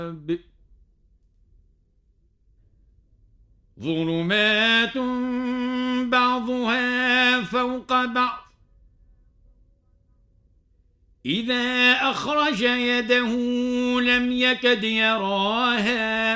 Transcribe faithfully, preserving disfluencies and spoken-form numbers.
ظلمات بعضها فوق بعض إذا أخرج يده لم يكد يراها